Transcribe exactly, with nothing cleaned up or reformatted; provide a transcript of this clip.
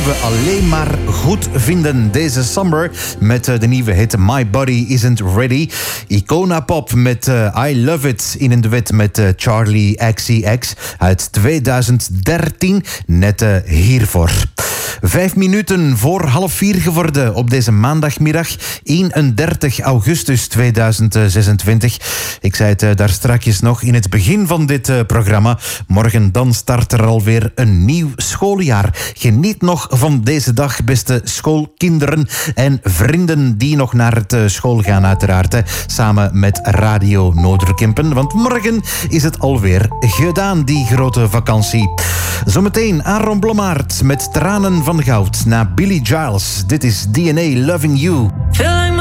we alleen maar goed vinden deze summer met de nieuwe hit My Body Isn't Ready. Icona Pop met uh, I Love It in een duet met uh, Charlie X C X uit tweeduizend dertien, net uh, hiervoor. Vijf minuten voor half vier geworden op deze maandagmiddag, eenendertig augustus tweeduizend zesentwintig. Ik zei het uh, daar strakjes nog in het begin van dit uh, programma. Morgen dan start er alweer een nieuw schooljaar. Geniet nog van deze dag, beste schoolkinderen en vrienden die nog naar het uh, school gaan uiteraard. Hè, samen met Radio Noorderkempen, want morgen is het alweer gedaan, die grote vakantie. Zometeen Aaron Blommaert met Tranen van Goud na Billy Giles. Dit is D N A Loving You. Feeling